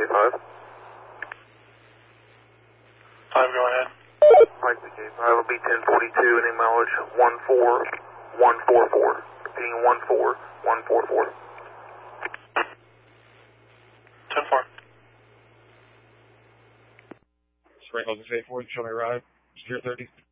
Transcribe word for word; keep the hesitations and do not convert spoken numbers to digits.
five. five, go ahead. Mike to K five will be ten forty-two, and mileage one four one four four. Repeating one four one four four. ten four. Spring Hills eight four, show me ride. zero thirty.